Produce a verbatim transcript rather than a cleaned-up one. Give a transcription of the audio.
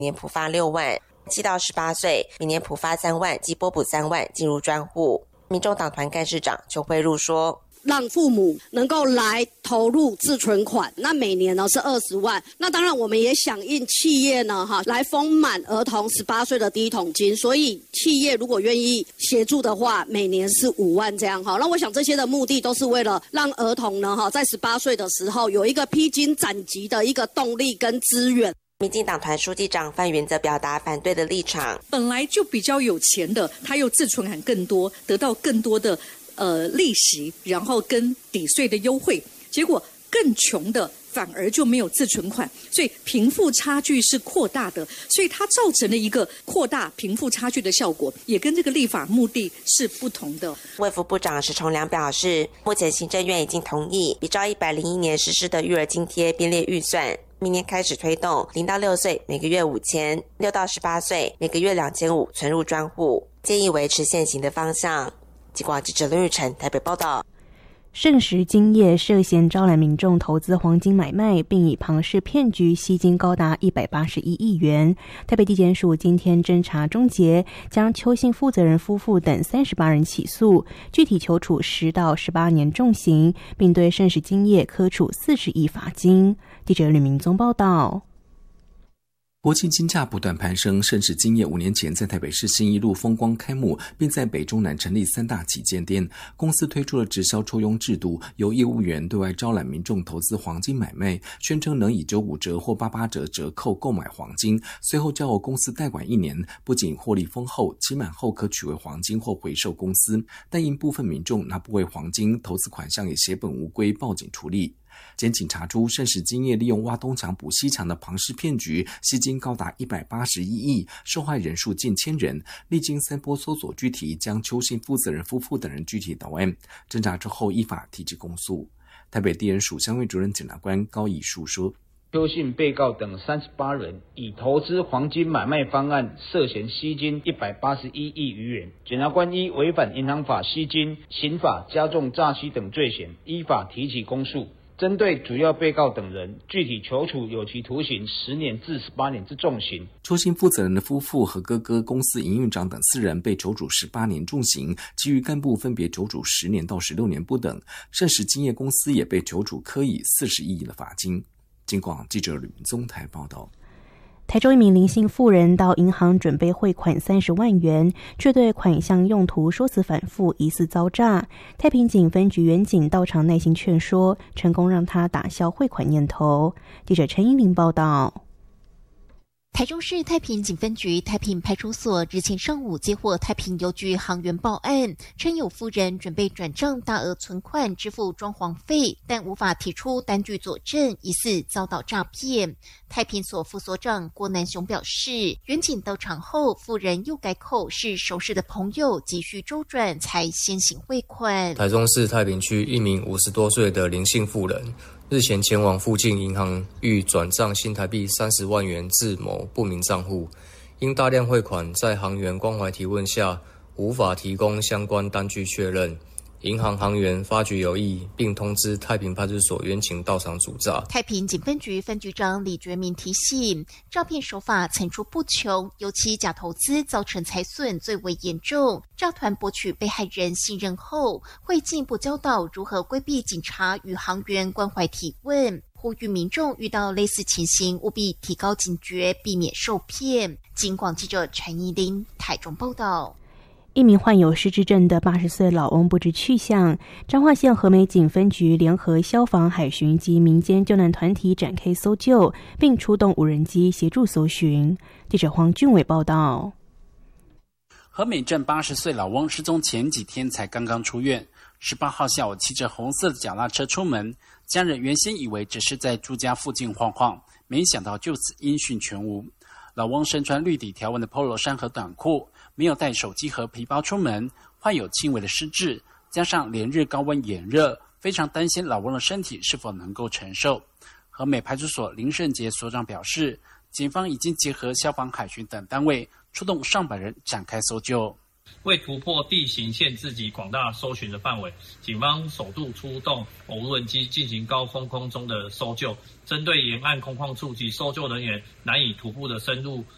年普发六万，七到十八岁每年普发三万及拨补三万进入专户。民众党团干事长邱慧茹说， 让父母能够来投入自存款，那每年呢是二十万。那当然我们也响应企业呢哈来丰满儿童十八岁的第一桶金，所以企业如果愿意协助的话，每年是五万这样哈。那我想这些的目的都是为了让儿童呢哈在十八岁的时候有一个披荆斩棘的一个动力跟资源。 民进党团书记长范云则表达反对的立场， 本来就比较有钱的，他又自存款更多，得到更多的呃利息，然后跟抵税的优惠，结果更穷的反而就没有自存款，所以贫富差距是扩大的，所以它造成了一个扩大贫富差距的效果，也跟这个立法目的是不同的。 卫福部长石崇良表示，目前行政院已经同意比照一百零一年实施的育儿津贴编列预算，明年开始推动零到六岁每个月五千，六到十八岁每个月两千五存入专户，建议维持现行的方向。警广记者刘玉成台北报道。 盛时金业涉嫌招揽民众投资黄金买卖，并以庞氏骗局吸金高达一百八十一亿元。台北地检署今天侦查终结，将邱姓负责人夫妇等三十八人起诉，具体求处十到十八年重刑，并对盛时金业科处四十亿罚金。记者吕明宗报道。 国际金价不断攀升，盛时金业五年前在台北市信义路风光开幕，并在北中南成立三大旗舰店。公司推出了直销抽佣制度，由业务员对外招揽民众投资黄金买卖，宣称能以九五折或八八折折扣购买黄金，随后交由公司代管一年，不仅获利丰厚，期满后可取回黄金或回售公司，但因部分民众拿不回黄金，投资款项也血本无归，报警处理。检警查出盛时金业利用挖东墙补西墙的庞氏骗局，吸金高达一百八十一亿，受害人数近千人。历经三波搜索拘提，将邱姓负责人夫妇等人拘提到案，侦查之后依法提起公诉。台北地检署相关主任检察官高以树说， 邱姓被告等三十八人以投资黄金买卖方案涉嫌吸金一百八十一亿余元，检察官依违反银行法吸金、刑法加重诈欺等罪嫌，依法提起公诉。针对主要被告等人，具体求处有期徒刑十年至十八年之重刑。 邱姓负责人的夫妇和哥哥、公司营运长等四人被求处十八年重刑，其余干部分别求处十年到十六年不等。盛时金业公司也被求处科以四十亿的罚金。警广记者吕明宗台报道。 台州一名林姓妇人到银行准备汇款三十万元，却对款项用途说辞反复，疑似遭诈。太平警分局员警到场耐心劝说，成功让他打消汇款念头。记者陈依玲报道。 台中市太平警分局太平派出所日前上午接获太平邮局行员报案，称有妇人准备转账大额存款支付装潢费，但无法提出单据佐证，疑似遭到诈骗。太平所副所长郭南雄表示，员警到场后，妇人又改口是熟识的朋友，急需周转才先行汇款。 台中市太平区一名五十多岁的林姓妇人，日前前往附近银行欲转账新台币三十万元至某不明账户，因大量汇款，在行员关怀提问下，无法提供相关单据确认。银行行员发觉有异，并通知太平派出所员警到场阻诈。 太平警分局分局长李觉明提醒，诈骗手法层出不穷，尤其假投资造成财损最为严重。诈团博取被害人信任后，会进一步教导如何规避警察与行员关怀提问，呼吁民众遇到类似情形务必提高警觉，避免受骗。警广记者陈怡玲台中报道。 一名患有失智症的八十岁老翁不知去向，彰化县和美警分局联合消防、海巡及民间救难团体展开搜救，并出动无人机协助搜寻。记者黄俊伟报道。 和美镇八十岁老翁失踪前几天才刚刚出院，十八号下午骑着红色的脚踏车出门，家人原先以为只是在住家附近晃晃，没想到就此音讯全无。老翁身穿绿底条纹的 polo 衫和短裤，没有带手机和皮包出门，患有轻微的失智，加上连日高温炎热，非常担心老翁的身体是否能够承受。和美派出所林胜杰所长表示，警方已经结合消防、海巡等单位，出动上百人展开搜救。 为突破地形限制及广大搜寻的范围，警方首度出动无人机进行高空空中的搜救，针对沿岸空旷处及搜救人员难以徒步的深入